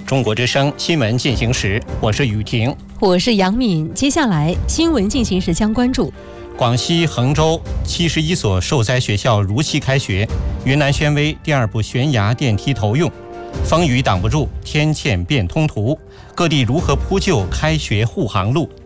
中国之声新闻进行时，我是雨婷， 我是杨敏。接下来新闻进行时将关注： 广西衡州71所受灾学校如期开学，云南宣威第2部悬崖电梯投用，风雨挡不住，天堑变通途，各地如何铺就开学护航路？